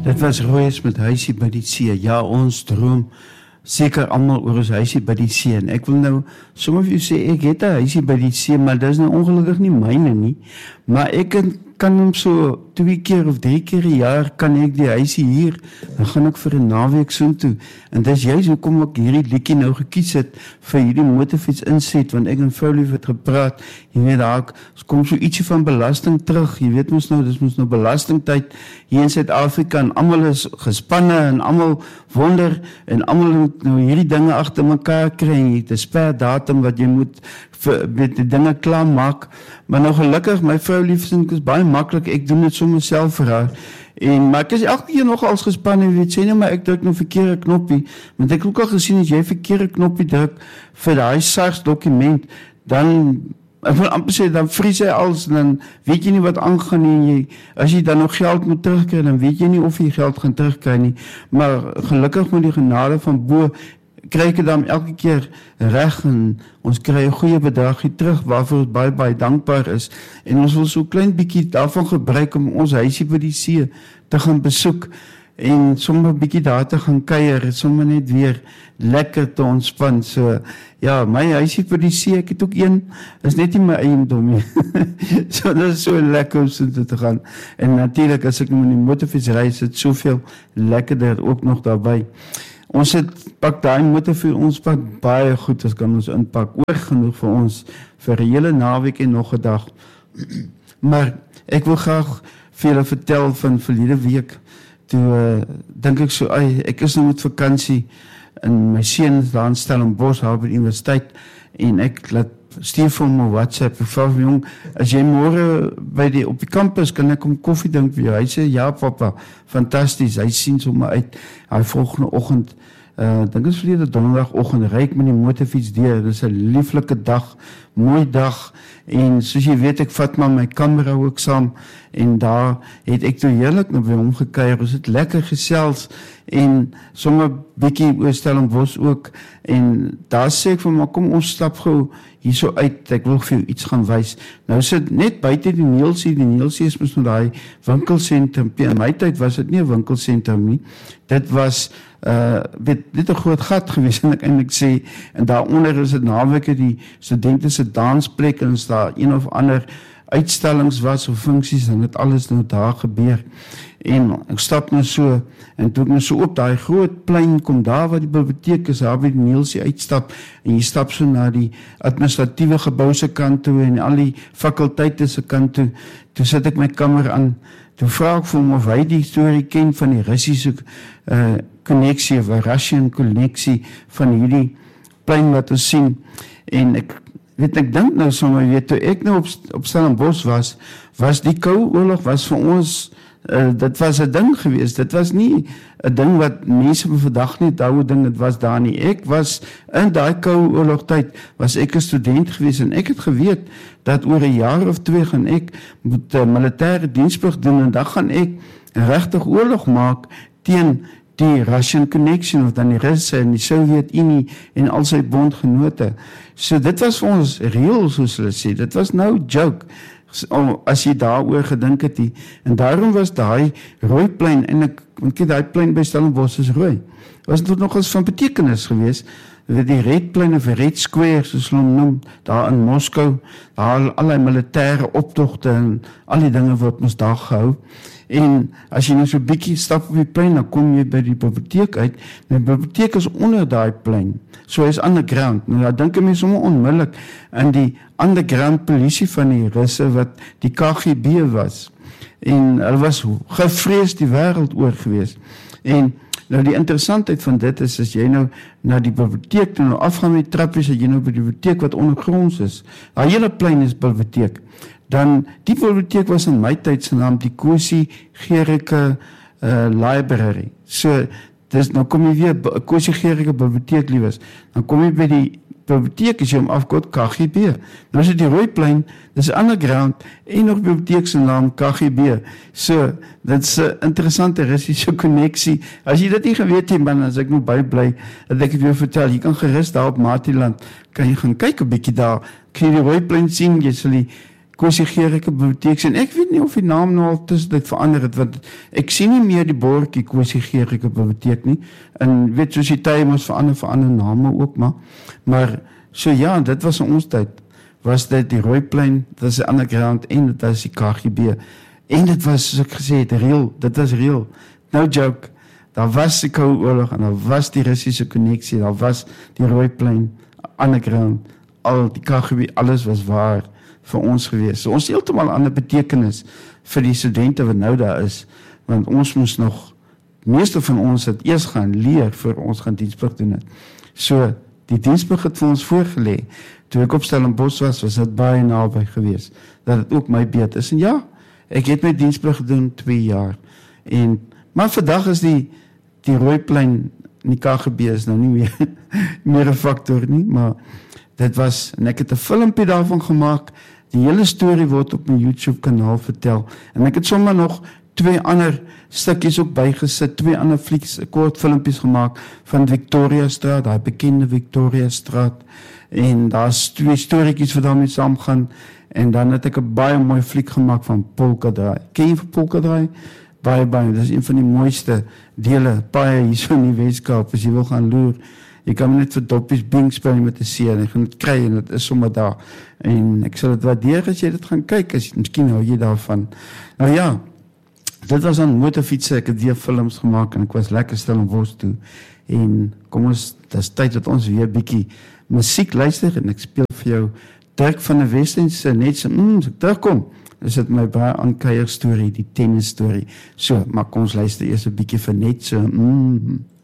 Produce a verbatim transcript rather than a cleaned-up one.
Dit was Royes met Huisie by die See. Ja, ons droom seker almal oor ons huisie by die see. En ek wil nou, sommer vir jou sê, ek het 'n huisie by die see, maar dit is nou ongelukkig nie myne nie. Maar ek kan, kan hom so twee keer of drie keer 'n jaar kan ek die huisie hier, dan gaan ek vir 'n naweek soontoe. En dis juist hoekom ek hierdie liedjie nou gekies het vir hierdie motorfiets inset, want ek en Vroulief het gepraat. Jy weet, daar kom so ietsie van belasting terug. Jy weet mos nou, dis mos nou belastingtyd hier in Suid-Afrika en almal is gespanne en almal wonder en almal moet nou hierdie dinge agter mekaar kry. Jy het 'n sperdatum wat jy moet vir met die dinge klaar maak. Maar nou gelukkig, my vrou liefsin is baie maklik. Ek doen dit sommer self vir haar. En maar ek is elke keer nog als gespanne, weet sê nou maar ek druk nou verkeerde knoppie, want ek het ook al gesien as jy verkeerde knoppie druk vir daai SARS dokument, dan ek wil amper sê, dan vries hy als, en dan weet jy nie wat aangaan nie, en jy, as jy dan nog geld moet terugkry, dan weet jy nie of jy geld gaan terugkry nie, maar gelukkig met die genade van bo, kry ek dan elke keer reg, en ons kry 'n goeie bedrag hier terug, waarvoor ons baie, baie dankbaar is, en ons wil so klein bietjie daarvan gebruik, om ons huisie by die see te gaan besoek, en sommer 'n bietjie daar te gaan kuier, sommer net weer lekker te ontspan. So ja, my huisie by die see, ek het ook een, is net nie my eiendom nie. So dit is so lekker om so te gaan. En natuurlik as ek nou met die motorfiets ry, is dit soveel lekkerder ook nog daarbey. Ons het pak daai motorfiets, ons pak baie goed, as kan ons inpak, oor genoeg vir ons vir 'n hele naweek en nog 'n dag. Maar ek wil graag vir julle vertel van verlede week. Toe uh, dink ek so, ay, ek is nou met vakansie en my seun is daar in Stellenbosch, daar by die universiteit, en ek laat stuur vir hom 'n WhatsApp, ek vra vir jong, as jy môre by die op die kampus, kan ek kom koffie drink vir jou? Hy sê, ja papa, fantasties, hy sien sommer uit, hy volgende oggend, uh, dink is verlede donderdagoggend, ry ek met die motorfiets deur, dit is 'n lieflike dag, mooi dag, en soos jy weet, ek vat maar my kamera ook saam, en daar het ek toe heerlik nou by hom gekuier, ons het lekker gesels, en sommer bietjie oor Stellenbosch ook, en daar sê ek van, maar kom ons stap gou hier so uit, ek wil vir jou iets gaan wys. Nou sit net buite die Neelsie, die Neelsie is mos nou daai winkelsentrum, in my tyd was dit nie 'n winkelsentrum nie, dit was uh, dit, dit 'n groot gat gewees, en ek eintlik sê, en daaronder is dit naweke die studente se dansplek, en is daar een of ander uitstallings was, of funksies, en dit alles nou daar gebeur, en ek stap nou so, en toe ek nou so op daai groot plein kom, daar waar die biblioteek is, daar by die Neelsie uitstap, en jy stap so na die administratiewe gebou se kant toe, en al die fakulteite se kant toe, toe sit ek my kamer aan, toe vra ek vir hom of hy die storie ken van die Russiese uh, konneksie, of Russian konneksie, van hierdie plein wat ons sien, en ek weet, ek dink nou sommer, weet, toe ek nou op, op Stellenbosch was, was die Koue Oorlog, was vir ons, uh, dit was 'n ding gewees, dit was nie 'n ding wat mense vandag nie, ouwe ding, dit was daar nie, ek was, in daai Koue Oorlog tyd, was ek 'n student gewees, en ek het geweet, dat oor 'n jaar of twee gaan ek, moet uh, militêre diensplig doen, en dan gaan ek regtig oorlog maak, teen die Russian Connection, of dan die Russe en die Sowjetunie en al sy bondgenote. So dit was vir ons reël, soos hulle sê, dit was nou joke, as jy daaroor gedink het, die, en daarom was daai rooi plein, en ek, want kyk, daai plein by Stellenbosch is rooi, was dit nog eens van betekenis gewees, die Red Plein of Red Square, soos hulle noem, daar in Moskou, daar allerlei militêre optogte, en al die dinge wat ons daar gehou, en as jy nou so bietjie stap op die plein, dan kom jy by die biblioteek uit, en die biblioteek is onder daai plein, so is underground, nou dan dink ek my sommer onmiddellik aan die underground polisie van die Russe, wat die K G B was, en hulle was gevrees die wêreld oor gewees, en nou die interessantheid van dit is, as jy nou na die biblioteek toe nou afgaan met die trappies, as jy nou by die biblioteek wat ondergronds is, die hele plein is biblioteek, dan die biblioteek was in my tyd se naam die Kosie Gericke uh, Library, so, dis, nou kom jy weer, Kosie Gericke biblioteek liewes, dan kom jy by die biblioteek, as jy om afkoot, K G B, nou is dit die rooi plein, dis underground, en nog biblioteek se naam K G B, so, dit is 'n interessante Russiese konneksie, as jy dit nie geweet het, man, as ek nou baie bly, dat ek het jou vertel, jy kan gerus daar op Maatieland, kan jy gaan kyk 'n bietjie daar, kan jy die rooi plein sien, jy sal die Kwessie Gericke Biblioteek, en ek weet nie of die naam nou al tussen dit verander het, want ek sien nie meer die bordjie Kwessie Gericke Biblioteek nie, en weet, soos die tye moes verander, verander name ook, maar, maar, so ja, dit was in ons tyd, was dit die Rooiplein, dit was die underground, en dit was die K G B, en dit was, soos ek gesê het, real, dit was real, no joke, daar was die Koue Oorlog, en daar was die Russiese connectie, daar was die Rooiplein, underground, al die K G B, alles was waar, vir ons gewees. So ons heeltemal ander betekenis vir die studente wat nou daar is, want ons moes nog, meeste van ons het eers gaan leer voor ons gaan dienstplig doen het. So, die dienstplig het vir ons voorgelee. Toe ek op Stellenbosch was, was dit baie naby gewees, dat het ook my beet is. En ja, ek het my dienstplig gedoen twee jaar. En, maar vandag is die, die Rooiplein in die K G B is nou nie meer, meer een factor nie, maar dit was, en ek het 'n filmpie daarvan gemaak, die hele storie word op my YouTube kanaal vertel, en ek het sommer nog twee ander stukkies ook bygesit, twee ander flieks, kort filmpies gemaak, van Victoria Straat, die bekende Victoria Straat, en daar is twee storiekies wat daarmee saamgaan, en dan het ek 'n baie mooi fliek gemaak van Polka Draai. Ken jy van Polka Draai? Baie, baie, dit is een van die mooiste dele, baie hier so in die Weskaap, as jy wil gaan loer, jy kan net vir doppies bing speel met 'n see, en jy gaan dit kry, en dit is sommer daar, en ek sal dit waardeer as jy dit gaan kyk, as jy, miskien hou jy daarvan. Nou ja, dit was aan motorfietsen, ek het weer films gemaakt, en ek was lekker stil in Stellenbosch toe, en kom ons, dit is tyd dat ons weer bietjie musiek luister, en ek speel vir jou Dirk van der Westhuizen se net so, mm, as ek terugkom, is dit my baie aankuier storie, die tennis storie, so, maar kom ons luister eers 'n bietjie vir net so, mm.